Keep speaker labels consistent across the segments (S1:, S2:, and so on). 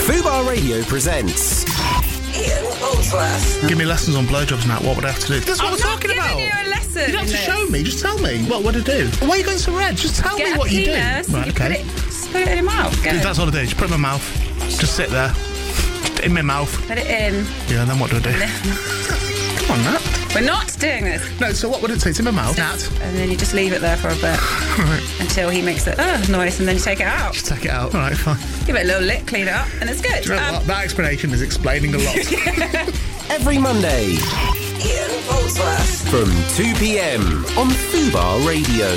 S1: Fubar Radio presents Ian Boldsworth.
S2: Give me lessons on blowjobs, Nat. What would I have to do? That's what I'm talking about.
S3: I'm not giving you a lesson.
S2: You don't have to show me. Just tell me. What would I do? Why are you going so red? Just tell me what you do.
S3: Right, okay. Just put it in your mouth. Go.
S2: That's what I do. Just put it in my mouth. Just sit there. Just in my mouth.
S3: Put it in.
S2: Yeah, and then what do I do? Come on, Nat.
S3: We're not doing this.
S2: No, so what would it say? It's in my mouth. Nat.
S3: And then you just leave it there for a bit.
S2: Right.
S3: Until he makes the noise, and then you take it out.
S2: Just take it out. All right, fine.
S3: Give it a little lick, clean it up, and it's good.
S2: Do you know what? That explanation is explaining a lot.
S1: Every Monday, Ian Boldsworth from 2 p.m. on Fubar Radio.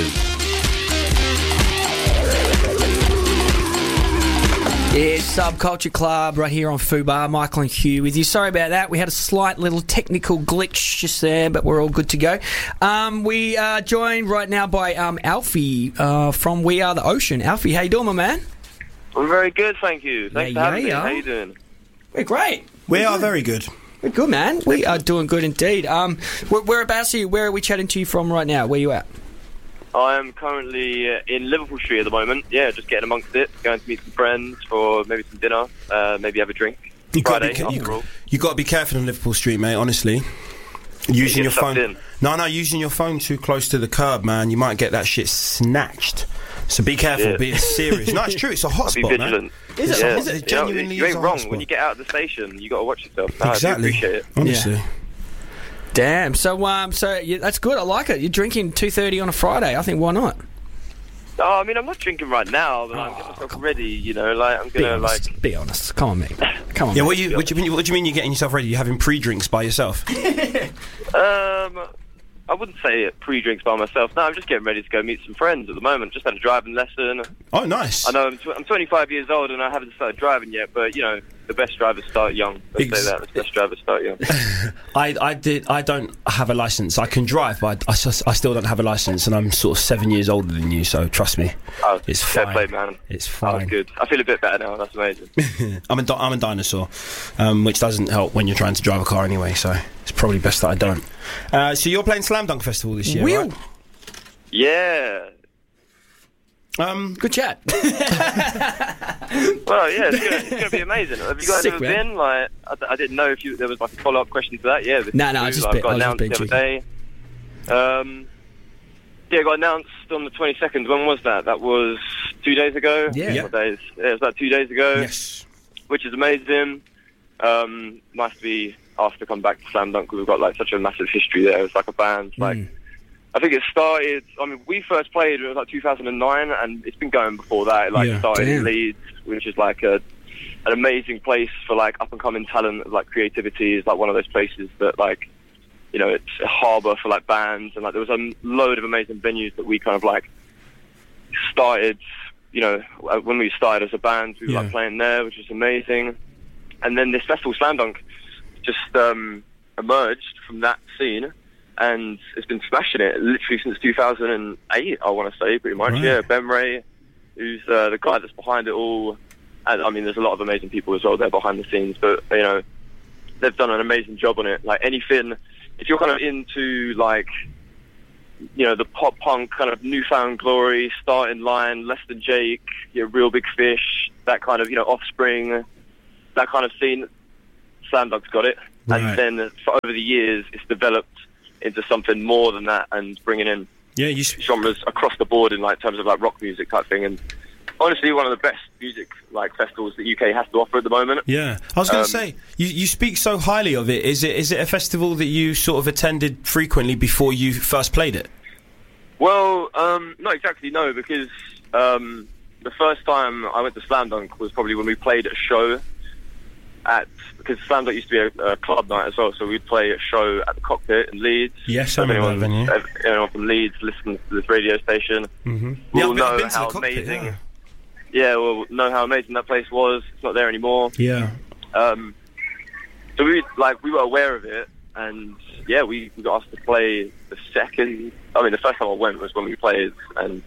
S4: It's Subculture Club right here on Fubar. Michael and Hugh with you. Sorry about that. We had a slight little technical glitch just there, but we're all good to go. We are joined right now by Alfie from We Are the Ocean. Alfie, how you doing, my man?
S5: I'm very good, thank you. Thanks for having me. How you doing?
S4: We're great.
S6: We are very good.
S4: We're good, man. We are doing good indeed. Whereabouts are you? Where are we chatting to you from right now? Where are you at?
S5: I am currently in Liverpool Street at the moment. Yeah, just getting amongst it. Going to meet some friends for maybe some dinner, maybe have a drink.
S6: You've got to be careful on Liverpool Street, mate, honestly. Using your phone. No, using your phone too close to the curb, man. You might get that shit snatched. So be careful, be serious. No, it's true, it's a hotspot,
S5: be vigilant.
S6: Man. Is it? Genuinely
S5: you ain't wrong. When you get out of the station, you got to watch yourself.
S6: Exactly.
S5: I appreciate it.
S6: Honestly.
S4: Yeah. Damn. So that's good. I like it. You're drinking 2:30 on a Friday. I think why not?
S5: Oh, I mean, I'm not drinking right now, but I'm getting myself ready. You know, like I'm gonna
S4: be honest. Come on, mate. Come on.
S6: Yeah. What do you mean? You're getting yourself ready? You're having pre-drinks by yourself?
S5: I wouldn't say pre-drinks by myself. No, I'm just getting ready to go meet some friends at the moment. Just had a driving lesson.
S6: Oh, nice.
S5: I know I'm 25 years old and I haven't started driving yet, but, you know, the best drivers start young. Let's say that. The best drivers start young.
S6: I don't have a licence. I can drive, but I still don't have a licence, and I'm sort of 7 years older than you, so trust me.
S5: Oh,
S6: it's fine.
S5: Fair play, man.
S6: It's fine.
S5: That's good. I feel a bit better now. That's amazing.
S6: I'm a dinosaur, which doesn't help when you're trying to drive a car anyway, so it's probably best that I don't. So you're playing Slam Dunk Festival this year, right?
S5: Yeah.
S4: Good chat.
S5: Well, yeah, it's going to be amazing. Have you guys ever been? Like, I didn't know if there was like a follow-up question to that. Yeah.
S4: No, I just got
S5: announced the other day. Yeah, it got announced on the 22nd. When was that? That was 2 days ago.
S4: Yeah.
S5: What days? Yeah, it was about 2 days ago.
S6: Yes.
S5: Which is amazing. Nice to be asked to come back to Slam Dunk. We've got like such a massive history there. It's like a band. Like, I think it started. I mean, we first played. It was like 2009, and it's been going before that. It started in Leeds, which is like an amazing place for like up and coming talent. Like creativity is like one of those places that like, you know, it's a harbour for like bands, and like there was a load of amazing venues that we kind of like started. You know, when we started as a band, we were like playing there, which is amazing. And then this festival, Slam Dunk, just emerged from that scene, and it's been smashing it literally since 2008, I want to say, pretty much. Right. Yeah, Ben Ray, who's the guy that's behind it all. And I mean, there's a lot of amazing people as well there behind the scenes, but, you know, they've done an amazing job on it. Like, anything, if you're kind of into, like, you know, the pop punk kind of Newfound Glory, Start in Line, Less Than Jake, you know, Real Big Fish, that kind of, you know, Offspring, that kind of scene, Slam Dunk's got it. Right. And then for over the years, it's developed into something more than that, and bringing in genres across the board in like terms of like rock music type thing. And honestly, one of the best music like festivals that UK has to offer at the moment.
S6: Yeah, I was going to say, you speak so highly of it. Is it a festival that you sort of attended frequently before you first played it?
S5: Well, not exactly, no, because the first time I went to Slam Dunk was probably when we played a show because Slam Dunk used to be a club night as well, so we'd play a show at the Cockpit in Leeds.
S6: Yes, I remember that venue.
S5: Anyone from Leeds listens to this radio station will know how amazing. Yeah, we'll know how amazing that place was. It's not there anymore.
S6: Yeah.
S5: So we were aware of it, and yeah, we got asked to play the first time I went was when we played, and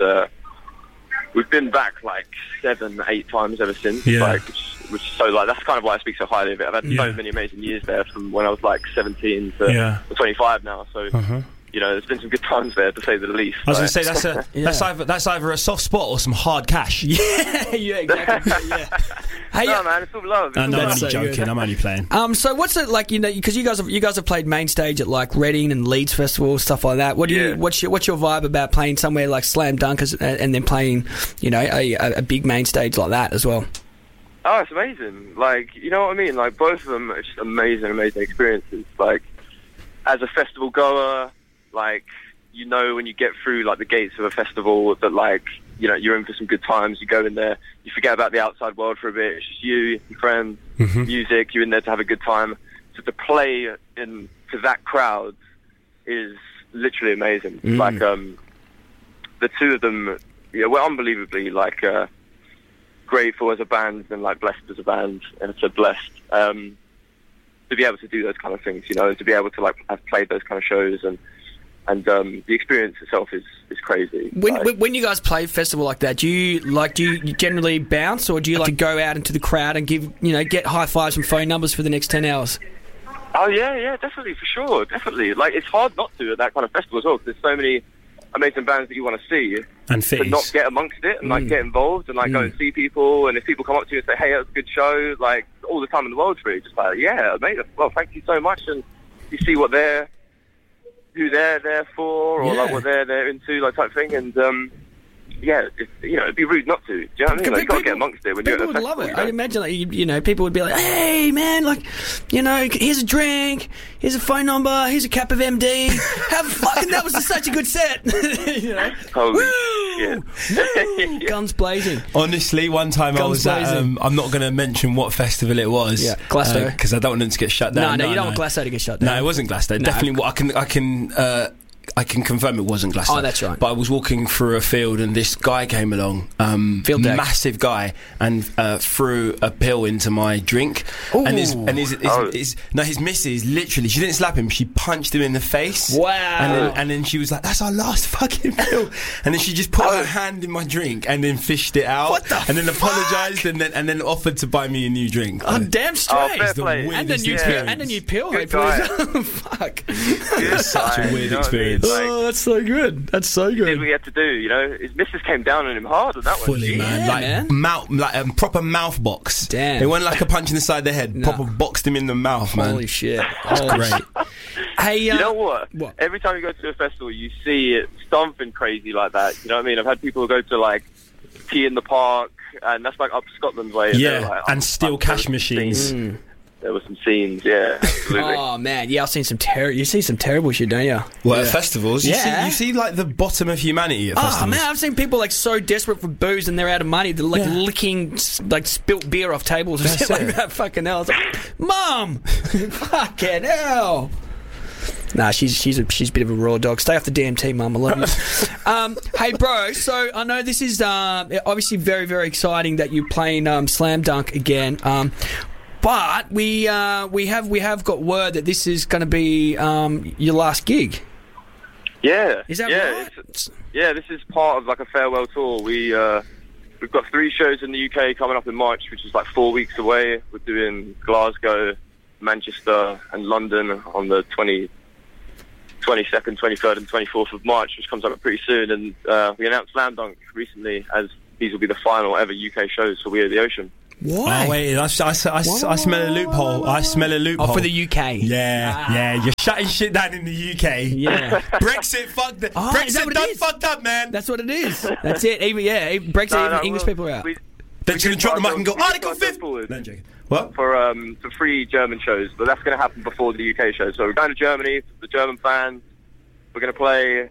S5: we've been back like 7-8 times ever since.
S6: Yeah.
S5: Like, which is so like that's kind of why I speak so highly of it. I've had so many amazing years there, from when I was like 17 to 25 now. So you know, there's been some good times there, to say the least.
S6: I was going to say, that's either a soft spot or some hard cash.
S4: Yeah, exactly. Yeah. Hey,
S5: no, man, it's all love.
S6: I'm only joking. I'm only playing.
S4: So what's it like? You know, because you guys have played main stage at like Reading and Leeds Festival, stuff like that. What's your vibe about playing somewhere like Slam Dunk and then playing, you know, a big main stage like that as well?
S5: Oh, it's amazing. Like, you know what I mean? Like, both of them are just amazing experiences. Like, as a festival goer, like, you know, when you get through like the gates of a festival that, like, you know, you're in for some good times. You go in there, you forget about the outside world for a bit. It's just you, your friends, music. You're in there to have a good time. So to play to that crowd is literally amazing. Like, the two of them, we're unbelievably like grateful as a band and like blessed as a band, and so blessed to be able to do those kind of things. You know, to be able to like have played those kind of shows and the experience itself is crazy.
S4: When you guys play a festival like that, do you generally bounce, or do you like to go out into the crowd and get high fives and phone numbers for the next 10 hours?
S5: Oh yeah, definitely, for sure, definitely. Like, it's hard not to at that kind of festival as well, because there's so many amazing bands that you want to see,
S6: and
S5: to not get amongst it and like get involved and like go and see people. And if people come up to you and say, "Hey, that was a good show," like, all the time in the world for you, just like, "Yeah, mate, well, thank you so much." And you see who they're there for, or like what they're into, like, type thing. And it'd be rude not to. Do you know what I mean? Like, you got to get amongst it when you're at a festival. People would love it.
S4: I imagine, like, people would be like, "Hey, man, like, here's a drink, here's a phone number, here's a cap of MD. That was such a good set."
S5: Holy shit.
S4: Guns blazing.
S6: Honestly, one time I was at, I'm not going to mention what festival it was.
S4: Yeah, Glasgow.
S6: Because I don't want it to get shut down.
S4: No, you don't want Glasgow to get shut down.
S6: No, it wasn't Glasgow. Definitely, I can confirm it wasn't Glasgow.
S4: Oh, that's right.
S6: But I was walking through a field and this guy came along, massive guy, and threw a pill into my drink. Ooh. And his missus, literally, she didn't slap him, she punched him in the face.
S4: Wow.
S6: And then she was like, "That's our last fucking pill." And then she just put her hand in my drink and then fished it out.
S4: What the
S6: And then apologised and then offered to buy me a new drink.
S4: Oh, damn straight.
S5: Fair play.
S4: And a new pill.
S5: Good guy.
S4: Fuck.
S5: It's
S6: such a weird experience.
S4: Like, that's so good. That's so good.
S5: Did what he had to do, His missus came down on him hard on that one.
S6: Fully, man. Like proper mouth box.
S4: Damn.
S6: It wasn't like a punch in the side of the head. No. Proper boxed him in the mouth, man.
S4: Holy shit.
S6: That's great.
S4: Hey,
S5: you know what? Every time you go to a festival, you see something crazy like that. You know what I mean? I've had people go to, like, Tea in the Park, and that's like up Scotland way.
S6: Yeah, and steal cash machines.
S5: There were some scenes, yeah, absolutely.
S4: Oh man, yeah, I've seen some you see some terrible shit, don't you?
S6: Well, at festivals, you see like the bottom of humanity at festivals.
S4: Oh man, I've seen people like so desperate for booze and they're out of money, they're like licking like spilt beer off tables and shit like that. Fucking hell, it's like, Mum, fucking hell. Nah, she's a bit of a raw dog. Stay off the DMT, Mum. I love you. Hey, bro. So I know this is obviously very, very exciting that you're playing Slam Dunk again. But we have got word that this is going to be your last gig.
S5: Yeah.
S4: Is that right?
S5: This is part of like a farewell tour. We've got 3 shows in the UK coming up in March, which is like 4 weeks away. We're doing Glasgow, Manchester, and London on the 22nd, 23rd, and 24th of March, which comes up pretty soon. And we announced Slam Dunk recently as these will be the final ever UK shows for We Are the Ocean.
S4: Why?
S6: Oh wait, I smell a loophole. I smell a loophole.
S4: Oh, for the UK.
S6: Yeah, you're shutting shit down in the UK.
S4: Yeah.
S6: Brexit fucked it. Brexit done fucked up, man.
S4: That's what it is. That's it. Brexit, English people are out.
S6: They're just going to drop the mic and go, Article 5. No, joking. What?
S5: For 3 German shows, but that's going to happen before the UK show. So we're going to Germany for the German fans. We're going to play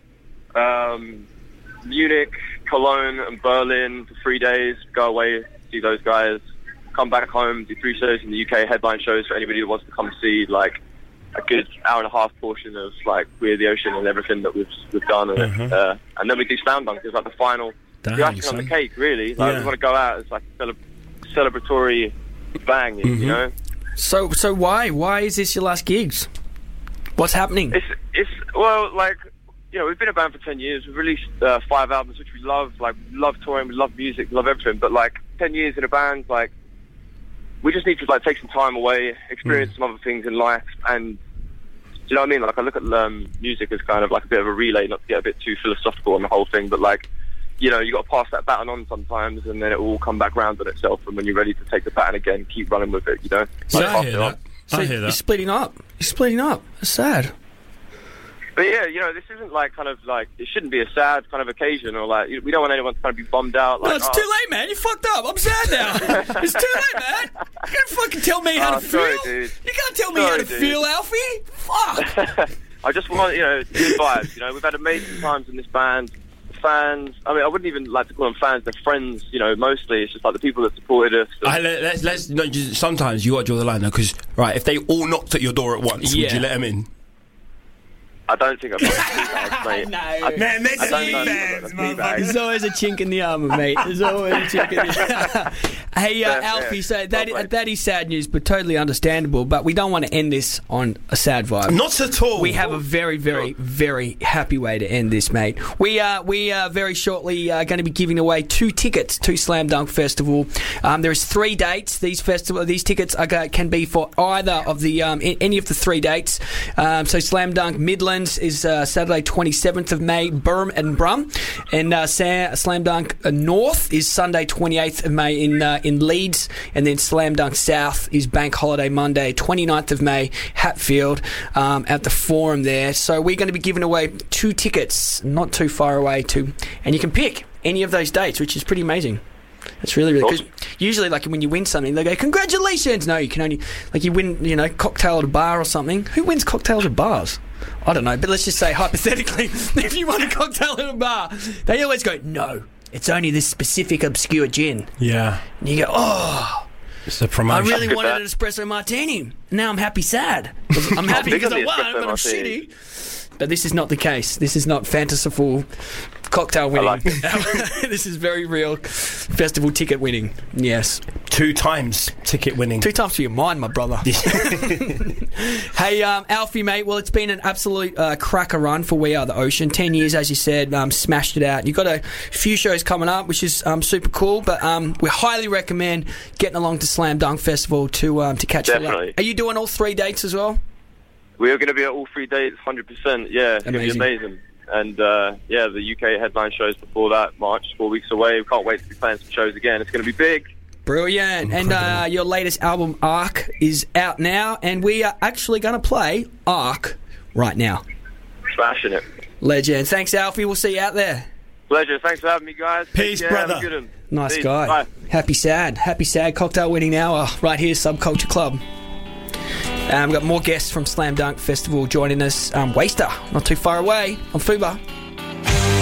S5: Munich, Cologne, and Berlin for 3 days. Go away, see those guys, come back home, do 3 shows in the UK, headline shows for anybody who wants to come see like a good hour and a half portion of like We're the Ocean and everything that we've done, and then we do Slam Dunk. It's like the final icing on the cake, really. Like, we want to go out as like a celebratory bang, you know.
S4: So why is this your last gigs? What's happening?
S5: It's well, like, we've been a band for 10 years. We've released 5 albums, which we love. Like, we love touring, we love music, we love everything. But like 10 years in a band, like, we just need to like take some time away, experience some other things in life, and you know what I mean? Like, I look at music as kind of like a bit of a relay, not to get a bit too philosophical on the whole thing, but like, you know, you got to pass that baton on sometimes, and then it will all come back round on itself. And when you're ready to take the baton again, keep running with it. You know.
S6: So I hear that.
S4: So you're splitting up. You're splitting up. It's sad.
S5: But yeah, you know, this isn't like kind of like, it shouldn't be a sad kind of occasion, or like, we don't want anyone to kind of be bummed out. Like,
S4: no, it's too late, man. You fucked up. I'm sad now. It's too late, man. You can't fucking tell me how to feel.
S5: Dude.
S4: You can't tell me how to feel, Alfie. Fuck.
S5: I just want, you know, good vibes. You know, we've had amazing times in this band. Fans, I mean, I wouldn't even like to call them fans. They're friends, you know. Mostly, it's just like the people that supported us.
S6: Sometimes you got to draw the line though, because if they all knocked at your door at once, would you let them in?
S5: I don't think I've got Teabags, mate.
S4: No.
S2: Man, they're Teabags, motherfucker.
S4: There's always a chink in the armour, mate. There's always a chink in the armour. Hey, Alfie, so that is sad news, but totally understandable. But we don't want to end this on a sad vibe.
S6: Not at all.
S4: We have a very, very, very happy way to end this, mate. We are very shortly going to be giving away 2 tickets to Slam Dunk Festival. There's 3 dates. These tickets can be for either of the any of the 3 dates. So Slam Dunk Midlands is Saturday 27th of May, Burm and Brum, and Slam Dunk North is Sunday 28th of May in Leeds, and then Slam Dunk South is Bank Holiday Monday 29th of May, Hatfield, at the Forum there. So we're going to be giving away 2 tickets, not too far away, and you can pick any of those dates, which is pretty amazing. It's really, really good. Usually, like, when you win something, they go, congratulations! No, you can only, like, you win, you know, cocktail at a bar or something. Who wins cocktails at bars? I don't know, but let's just say, hypothetically, if you won a cocktail at a bar, they always go, no, it's only this specific obscure gin.
S6: Yeah.
S4: And you go, oh,
S6: it's a promotion.
S4: I really wanted an espresso martini. Now I'm happy sad. I'm happy because I won, but I'm shitty. But this is not the case. This is not fantastical cocktail winning.
S5: Like
S4: this is very real festival ticket winning. Yes.
S6: 2 times ticket winning.
S4: 2 times for your mind, my brother. Hey, Alfie, mate, well, it's been an absolute cracker run for We Are the Ocean. 10 years, as you said, smashed it out. You've got a few shows coming up, which is super cool, but we highly recommend getting along to Slam Dunk Festival to catch the light. Are you doing all 3 dates as well?
S5: We are going to be at all 3 dates, 100%. Yeah, it's going to be amazing. And, the UK headline shows before that, March, 4 weeks away. We can't wait to be playing some shows again. It's going to be big.
S4: Brilliant. And your latest album, Arc, is out now, and we are actually going to play Arc right now.
S5: Smashing it.
S4: Legend. Thanks, Alfie. We'll see you out there.
S5: Pleasure. Thanks for having me, guys.
S6: Peace, brother.
S5: Have a good one.
S4: Nice
S5: Peace.
S4: guy.
S5: Bye.
S4: Happy sad cocktail winning hour right here, Subculture Club. We've got more guests from Slam Dunk Festival joining us. Waster, not too far away on Fubar.